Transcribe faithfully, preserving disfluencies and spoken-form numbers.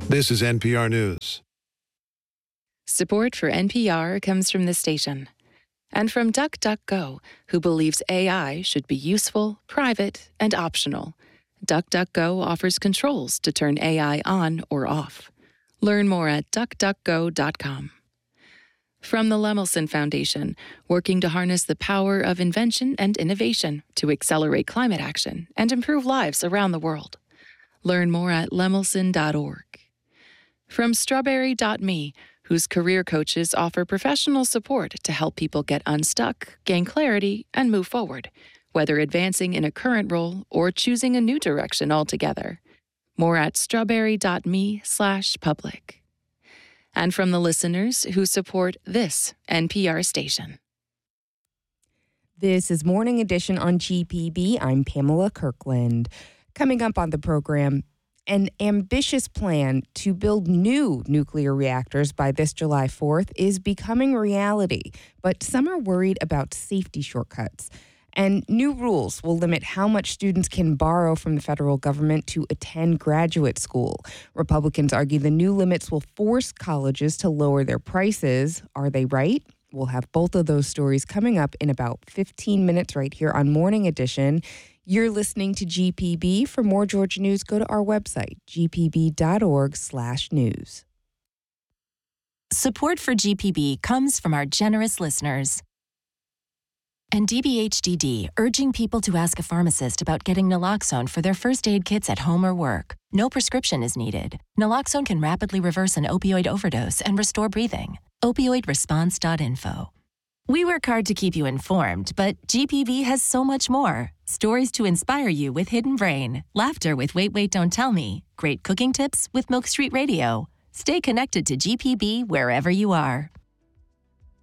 This is N P R News. Support for N P R comes from this station and from DuckDuckGo, who believes A I should be useful, private, and optional. DuckDuckGo offers controls to turn A I on or off. Learn more at duck duck go dot com. From the Lemelson Foundation, working to harness the power of invention and innovation to accelerate climate action and improve lives around the world. Learn more at lemelson dot org. From Strawberry dot me, whose career coaches offer professional support to help people get unstuck, gain clarity, and move forward, whether advancing in a current role or choosing a new direction altogether. More at strawberry dot me slash public. And from the listeners who support this N P R station. This is Morning Edition on G P B. I'm Pamela Kirkland. Coming up on the program, an ambitious plan to build new nuclear reactors by this July fourth is becoming reality, but some are worried about safety shortcuts. And new rules will limit how much students can borrow from the federal government to attend graduate school. Republicans argue the new limits will force colleges to lower their prices. Are they right? We'll have both of those stories coming up in about fifteen minutes right here on Morning Edition. You're listening to G P B. For more Georgia news, go to our website, g p b dot org slash news. Support for G P B comes from our generous listeners. And D B H D D, urging people to ask a pharmacist about getting naloxone for their first aid kits at home or work. No prescription is needed. Naloxone can rapidly reverse an opioid overdose and restore breathing. opioid response dot info. We work hard to keep you informed, but G P B has so much more. Stories to inspire you with Hidden Brain, laughter with Wait, Wait, Don't Tell Me, great cooking tips with Milk Street Radio. Stay connected to G P B wherever you are.